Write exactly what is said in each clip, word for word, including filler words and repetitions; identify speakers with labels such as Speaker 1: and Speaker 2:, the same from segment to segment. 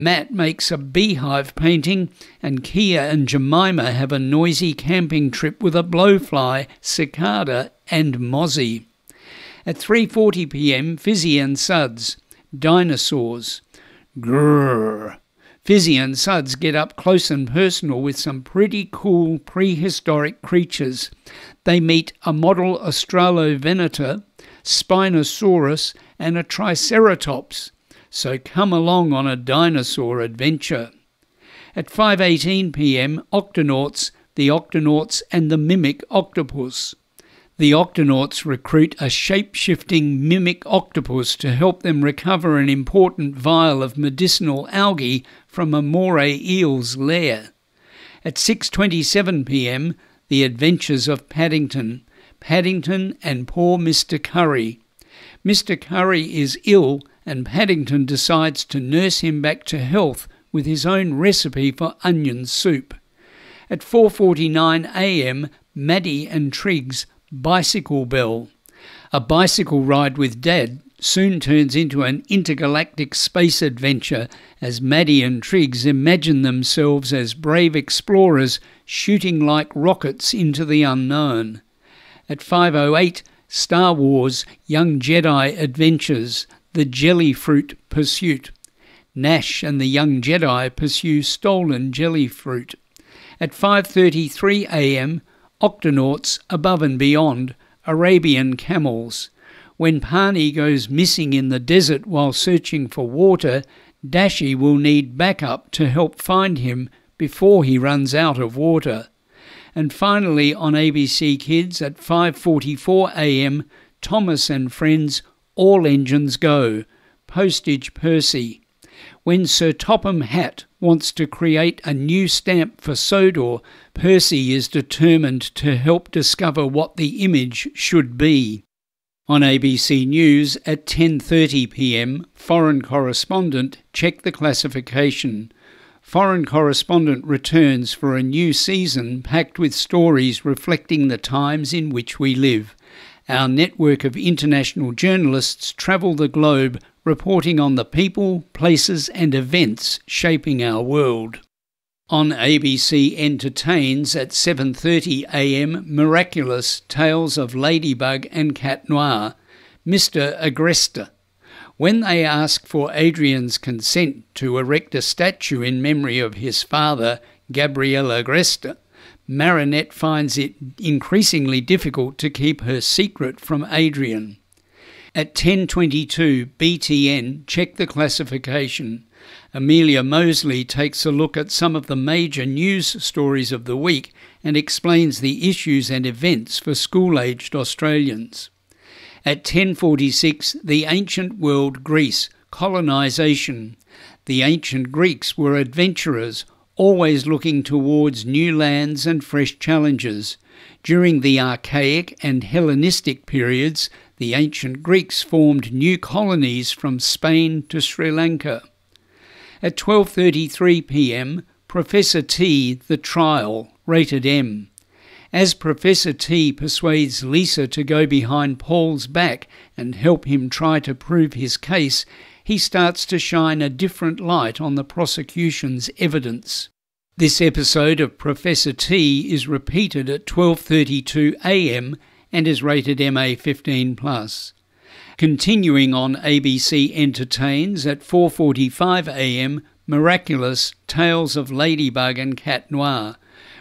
Speaker 1: Matt makes a beehive painting, and Kia and Jemima have a noisy camping trip with a blowfly, cicada and mozzie. At three forty p m, Fizzy and Suds, dinosaurs. Grrr. Fizzy and Suds get up close and personal with some pretty cool prehistoric creatures. They meet a model Australovenator, Spinosaurus and a Triceratops. So come along on a dinosaur adventure. At five eighteen p m, Octonauts, the Octonauts and the Mimic Octopus. The Octonauts recruit a shape-shifting mimic octopus to help them recover an important vial of medicinal algae from a moray eel's lair. At six twenty-seven p m, The Adventures of Paddington, Paddington and Poor Mister Curry. Mister Curry is ill and Paddington decides to nurse him back to health with his own recipe for onion soup. At four forty-nine a m, Maddie and Triggs, Bicycle Bell. A bicycle ride with Dad soon turns into an intergalactic space adventure as Maddie and Triggs imagine themselves as brave explorers shooting like rockets into the unknown. At five oh eight, Star Wars Young Jedi Adventures, The Jellyfruit Pursuit. Nash and the Young Jedi pursue stolen jellyfruit. At five thirty-three a m, Octonauts Above and Beyond, Arabian Camels. When Pani goes missing in the desert while searching for water, Dashi will need backup to help find him before he runs out of water. And finally on A B C Kids at five forty-four a m, Thomas and Friends, All Engines Go, Postage Percy. When Sir Topham Hatt wants to create a new stamp for Sodor, Percy is determined to help discover what the image should be. On A B C News at ten thirty p m, Foreign Correspondent, Check the Classification. Foreign Correspondent returns for a new season packed with stories reflecting the times in which we live. Our network of international journalists travel the globe reporting on the people, places and events shaping our world. On A B C Entertains at seven thirty a m, Miraculous Tales of Ladybug and Cat Noir, Mister Agresta. When they ask for Adrian's consent to erect a statue in memory of his father, Gabriel Agresta, Marinette finds it increasingly difficult to keep her secret from Adrian. At ten twenty-two B T N, Check the Classification. Amelia Mosley takes a look at some of the major news stories of the week and explains the issues and events for school-aged Australians. At ten forty-six, The Ancient World Greece, Colonisation. The ancient Greeks were adventurers, always looking towards new lands and fresh challenges. During the Archaic and Hellenistic periods, the ancient Greeks formed new colonies from Spain to Sri Lanka. At twelve thirty-three p m, Professor T, The Trial, rated M. As Professor T persuades Lisa to go behind Paul's back and help him try to prove his case, he starts to shine a different light on the prosecution's evidence. This episode of Professor T is repeated at twelve thirty-two a m and is rated M A fifteen plus. Continuing on A B C Entertains at four forty-five a m, Miraculous Tales of Ladybug and Cat Noir.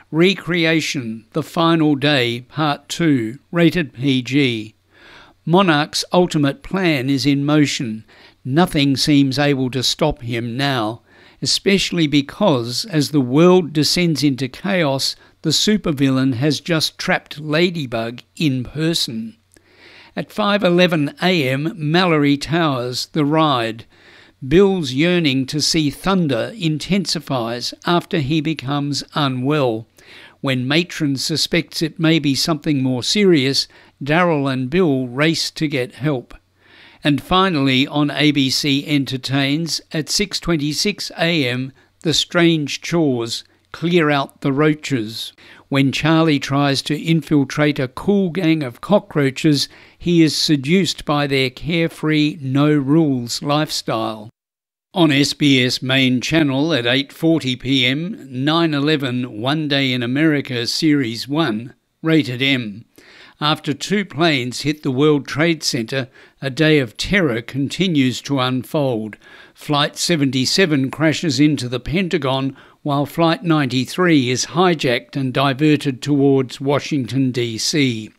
Speaker 1: Recreation, The Final Day, Part two, rated P G. Monarch's ultimate plan is in motion. Nothing seems able to stop him now, especially because, as the world descends into chaos, the supervillain has just trapped Ladybug in person. At five eleven a m, Mallory Towers, The Ride. Bill's yearning to see Thunder intensifies after he becomes unwell. When Matron suspects it may be something more serious, Daryl and Bill race to get help. And finally, on A B C Entertains, at six twenty-six a m, The Strange Chores, Clear Out the Roaches. When Charlie tries to infiltrate a cool gang of cockroaches, he is seduced by their carefree, no-rules lifestyle. On S B S main channel at eight forty p m, nine eleven One Day in America Series one, rated M. After two planes hit the World Trade Center, a day of terror continues to unfold. Flight seventy-seven crashes into the Pentagon, while Flight ninety-three is hijacked and diverted towards Washington, D C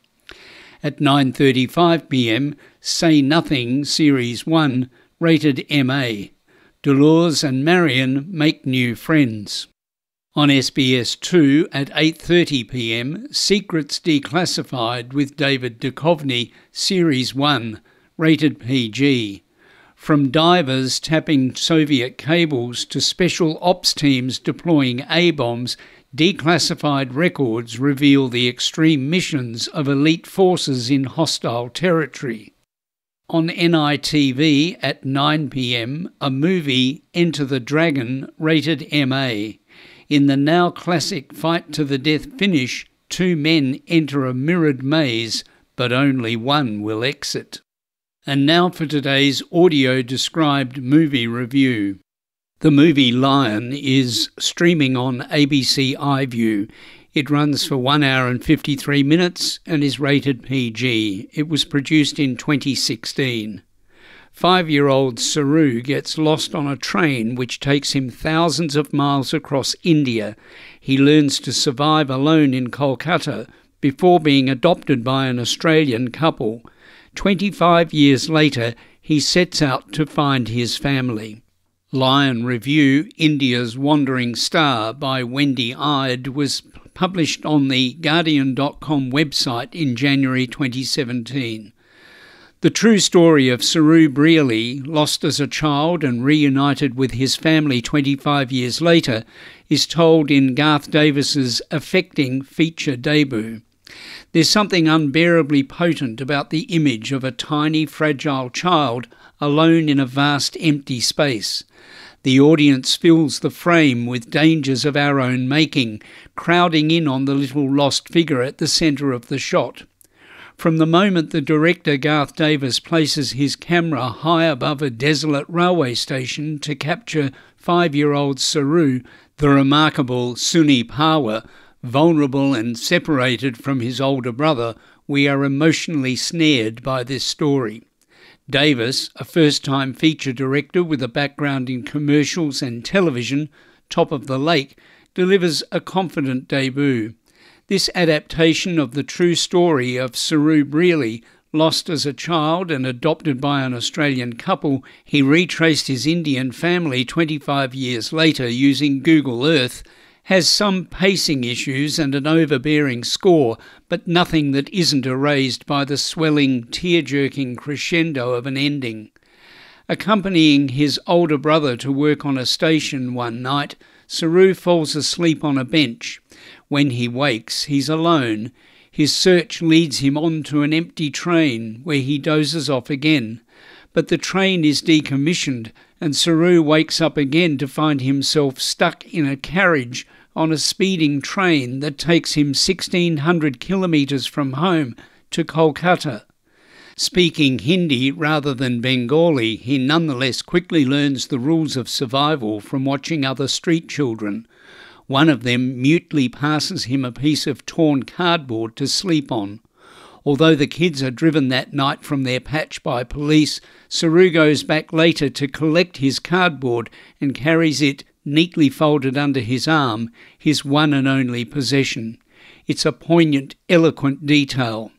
Speaker 1: At nine thirty-five p m, Say Nothing Series one, rated M A. Dolores and Marion make new friends. On S B S two at eight thirty p m, Secrets Declassified with David Duchovny, Series one, rated P G. From divers tapping Soviet cables to special ops teams deploying A-bombs, declassified records reveal the extreme missions of elite forces in hostile territory. On N I T V at nine p m, a movie, Enter the Dragon, rated M A. In the now classic fight to the death finish, two men enter a mirrored maze, but only one will exit. And now for today's audio-described movie review. The movie Lion is streaming on A B C iView. It runs for one hour and fifty-three minutes and is rated P G. It was produced in twenty sixteen. Five-year-old Saru gets lost on a train which takes him thousands of miles across India. He learns to survive alone in Kolkata before being adopted by an Australian couple. Twenty-five years later, he sets out to find his family. Lion Review, India's Wandering Star by Wendy Ide was published on the Guardian dot com website in January twenty seventeen. The true story of Saru Brearley, lost as a child and reunited with his family twenty-five years later, is told in Garth Davis's affecting feature debut. There's something unbearably potent about the image of a tiny, fragile child alone in a vast empty space. The audience fills the frame with dangers of our own making, crowding in on the little lost figure at the centre of the shot. From the moment the director Garth Davis places his camera high above a desolate railway station to capture five-year-old Saru, the remarkable Suni Pawa, vulnerable and separated from his older brother, we are emotionally snared by this story. Davis, a first-time feature director with a background in commercials and television, top of the lake, delivers a confident debut. This adaptation of the true story of Saru Brearley, lost as a child and adopted by an Australian couple, he retraced his Indian family twenty-five years later using Google Earth, has some pacing issues and an overbearing score, but nothing that isn't erased by the swelling, tear-jerking crescendo of an ending. Accompanying his older brother to work on a station one night, Saru falls asleep on a bench. When he wakes, he's alone. His search leads him onto an empty train, where he dozes off again. But the train is decommissioned, and Saru wakes up again to find himself stuck in a carriage on a speeding train that takes him sixteen hundred kilometres from home to Kolkata. Speaking Hindi rather than Bengali, he nonetheless quickly learns the rules of survival from watching other street children. One of them mutely passes him a piece of torn cardboard to sleep on. Although the kids are driven that night from their patch by police, Saru goes back later to collect his cardboard and carries it neatly folded under his arm, his one and only possession. It's a poignant, eloquent detail.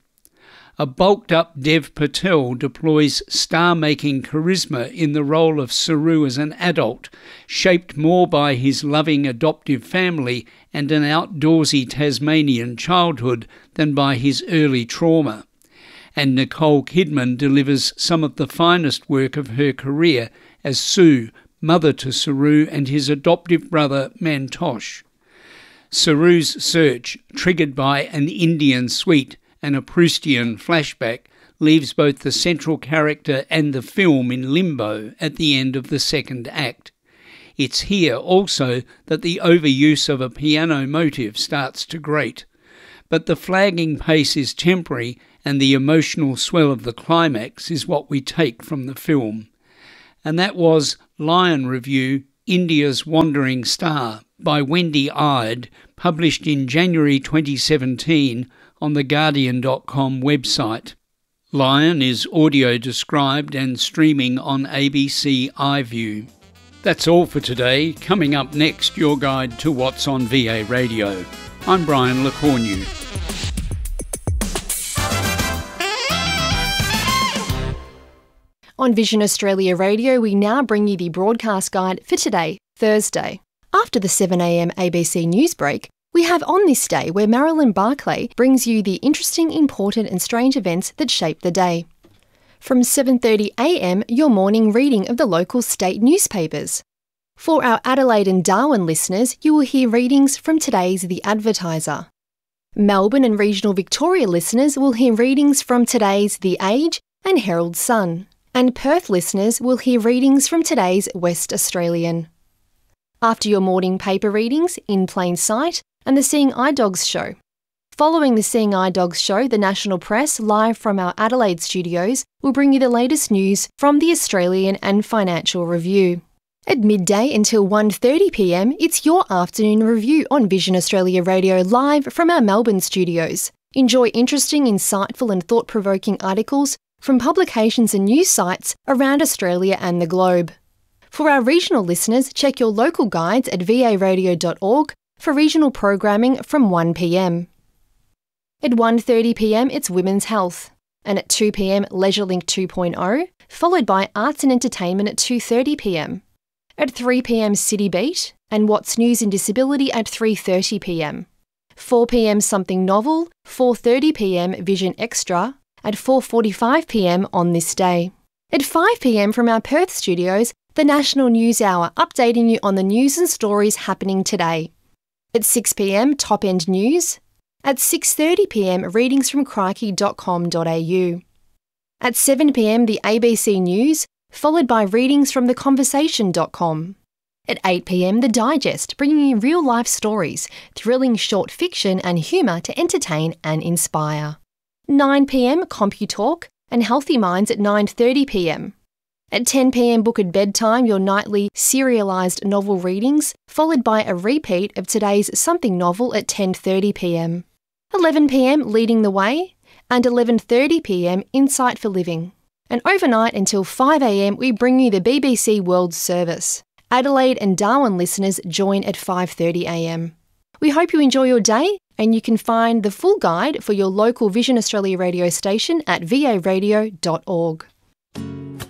Speaker 1: A bulked-up Dev Patel deploys star-making charisma in the role of Saru as an adult, shaped more by his loving adoptive family and an outdoorsy Tasmanian childhood than by his early trauma. And Nicole Kidman delivers some of the finest work of her career as Sue, mother to Saru and his adoptive brother Mantosh. Saru's search, triggered by an Indian suite and a Proustian flashback, leaves both the central character and the film in limbo at the end of the second act. It's here also that the overuse of a piano motive starts to grate. But the flagging pace is temporary, and the emotional swell of the climax is what we take from the film. And that was Lion Review, India's Wandering Star by Wendy Ide, published in January twenty seventeen on the Guardian dot com website. Lion is audio described and streaming on A B C iView. That's all for today. Coming up next, your guide to what's on V A Radio. I'm Brian LeCornu.
Speaker 2: On Vision Australia Radio, we now bring you the broadcast guide for today, Thursday. After the seven a m A B C news break, we have On This Day, where Marilyn Barclay brings you the interesting, important and strange events that shape the day. From seven thirty a m, your morning reading of the local state newspapers. For our Adelaide and Darwin listeners, you will hear readings from today's The Advertiser. Melbourne and regional Victoria listeners will hear readings from today's The Age and Herald Sun. And Perth listeners will hear readings from today's West Australian. After your morning paper readings, In Plain Sight and the Seeing Eye Dogs show. Following the Seeing Eye Dogs show, the National Press, live from our Adelaide studios, will bring you the latest news from the Australian and Financial Review. At midday until one thirty p m, it's your afternoon review on Vision Australia Radio live from our Melbourne studios. Enjoy interesting, insightful and thought-provoking articles from publications and news sites around Australia and the globe. For our regional listeners, check your local guides at v a radio dot org for regional programming from one p m. At one thirty p m, it's Women's Health, and at two p m, LeisureLink two point oh, followed by Arts and Entertainment at two thirty p m. At three p m, City Beat, and What's News in Disability at three thirty p m. four p m, Something Novel, four thirty p m, Vision Extra, at four forty-five p m on this day. At five p m from our Perth studios, the National News Hour, updating you on the news and stories happening today. At six p m, Top End News. At six thirty p m, readings from crikey dot com dot a u. At seven p m, the A B C News, followed by readings from the conversation dot com. At eight p m, The Digest, bringing you real-life stories, thrilling short fiction and humour to entertain and inspire. nine p m, CompuTalk, and Healthy Minds at nine thirty p m. At ten p m, Book at Bedtime, your nightly serialised novel readings, followed by a repeat of today's Something Novel at ten thirty p m. eleven p m, Leading the Way, and eleven thirty p m, Insight for Living. And overnight until five a m, we bring you the B B C World Service. Adelaide and Darwin listeners join at five thirty a m. We hope you enjoy your day, and you can find the full guide for your local Vision Australia radio station at v a radio dot org.